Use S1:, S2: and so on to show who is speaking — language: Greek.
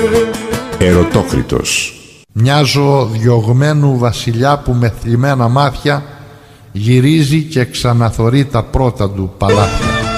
S1: Ερωτόκριτος.
S2: Μοιάζω διωγμένου βασιλιά που με θλιμμένα μάτια γυρίζει και ξαναθωρεί τα πρώτα του παλάτια.